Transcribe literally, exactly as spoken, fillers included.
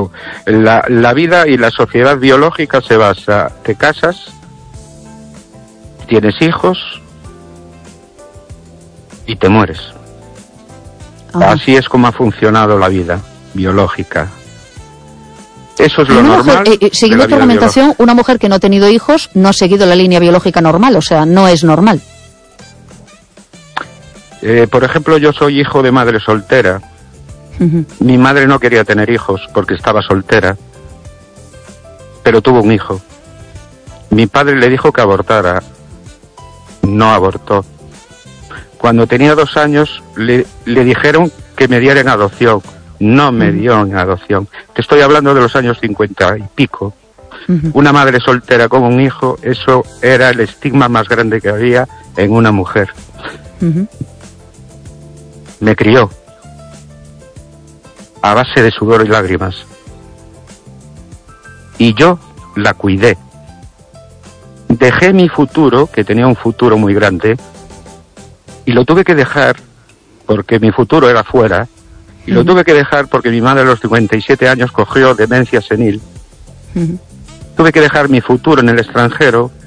pero la, la vida y la sociedad biológica se basa, te casas, tienes hijos y te mueres. Ajá. Así es como ha funcionado la vida biológica. Eso es lo una normal. Mujer, eh, siguiendo tu argumentación, biológica. Una mujer que no ha tenido hijos no ha seguido la línea biológica normal, o sea, no es normal. Eh, por ejemplo, yo soy hijo de madre soltera. Uh-huh. Mi madre no quería tener hijos porque estaba soltera, pero tuvo un hijo. Mi padre le dijo que abortara. No abortó. Cuando tenía dos años le, le dijeron que me diera en adopción. No me uh-huh. dio en adopción. Te estoy hablando de los años cincuenta y pico. Uh-huh. Una madre soltera con un hijo, eso era el estigma más grande que había en una mujer. Uh-huh. Me crió a base de sudor y lágrimas. Y yo la cuidé. Dejé mi futuro, que tenía un futuro muy grande, y lo tuve que dejar porque mi futuro era fuera, y uh-huh. lo tuve que dejar porque mi madre a los cincuenta y siete años cogió demencia senil. Uh-huh. Tuve que dejar mi futuro en el extranjero